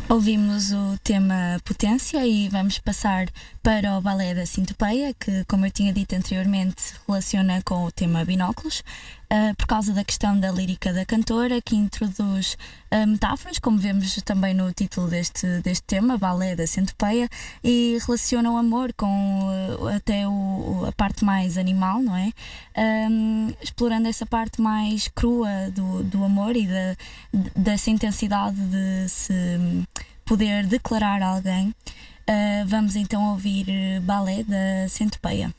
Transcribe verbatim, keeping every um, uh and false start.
Ouvimos o tema Potência e vamos passar para o balé da Sintopeia, que, como eu tinha dito anteriormente, se relaciona com o tema binóculos, uh, por causa da questão da lírica da cantora, que introduz uh, metáforas, como vemos também no título deste, deste tema, Balé da Centopeia, e relaciona o amor com uh, até o, a parte mais animal, não é? Um, explorando essa parte mais crua do, do amor e da, dessa intensidade de se poder declarar a alguém. Uh, vamos então ouvir Balé da Centopeia.